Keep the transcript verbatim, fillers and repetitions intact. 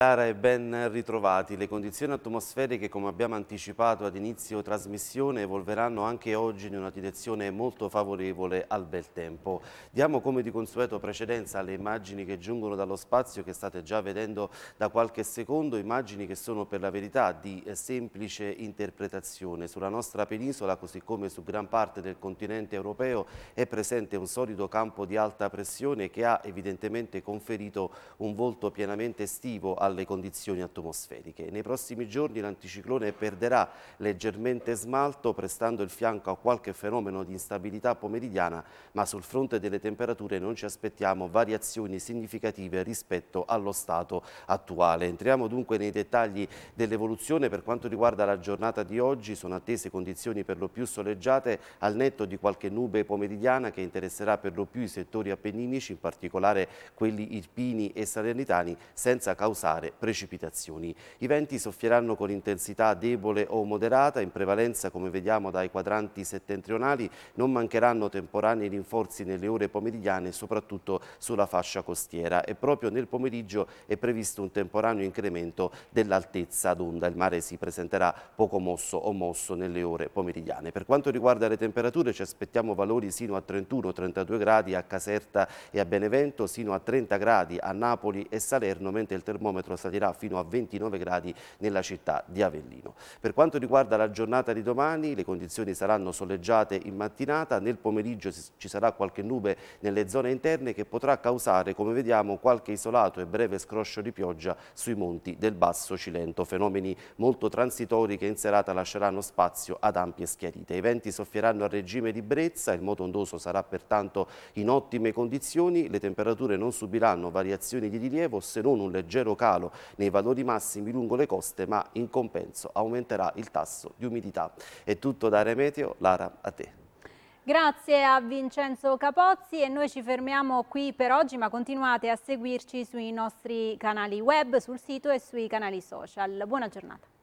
Cara e ben ritrovati. Le condizioni atmosferiche, come abbiamo anticipato ad inizio trasmissione, evolveranno anche oggi in una direzione molto favorevole al bel tempo. Diamo come di consueto precedenza alle immagini che giungono dallo spazio che state già vedendo da qualche secondo, immagini che sono per la verità di eh, semplice interpretazione. Sulla nostra penisola, così come su gran parte del continente europeo, è presente un solido campo di alta pressione che ha evidentemente conferito un volto pienamente estivo alle condizioni atmosferiche. Nei prossimi giorni l'anticiclone perderà leggermente smalto, prestando il fianco a qualche fenomeno di instabilità pomeridiana, ma sul fronte delle temperature non ci aspettiamo variazioni significative rispetto allo stato attuale. Entriamo dunque nei dettagli dell'evoluzione. Per quanto riguarda la giornata di oggi, sono attese condizioni per lo più soleggiate, al netto di qualche nube pomeridiana che interesserà per lo più i settori appenninici, in particolare quelli irpini e salernitani, senza causare precipitazioni. I venti soffieranno con intensità debole o moderata, in prevalenza, come vediamo dai quadranti settentrionali. Non mancheranno temporanei rinforzi nelle ore pomeridiane, soprattutto sulla fascia costiera, e proprio nel pomeriggio è previsto un temporaneo incremento dell'altezza d'onda. Il mare si presenterà poco mosso o mosso nelle ore pomeridiane. Per quanto riguarda le temperature, ci aspettiamo valori sino a trentuno trentadue gradi a Caserta e a Benevento, sino a trenta gradi a Napoli e Salerno, mentre il termometro salirà fino a ventinove gradi nella città di Avellino. Per quanto riguarda la giornata di domani, le condizioni saranno soleggiate in mattinata, nel pomeriggio ci sarà qualche nube nelle zone interne che potrà causare, come vediamo, qualche isolato e breve scroscio di pioggia sui monti del Basso Cilento, fenomeni molto transitori che in serata lasceranno spazio ad ampie schiarite. I venti soffieranno a regime di brezza, il moto ondoso sarà pertanto in ottime condizioni, le temperature non subiranno variazioni di rilievo se non un leggero calo nei valori massimi lungo le coste, ma in compenso aumenterà il tasso di umidità. È tutto da Area Meteo. Lara, a te. Grazie a Vincenzo Capozzi, e noi ci fermiamo qui per oggi, ma continuate a seguirci sui nostri canali web, sul sito e sui canali social. Buona giornata.